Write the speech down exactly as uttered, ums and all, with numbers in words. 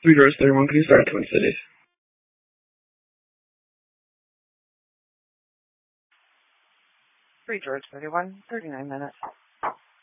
Three Doors thirty-one, can you start at Twin Cities? Three Doors thirty-one, thirty-nine minutes.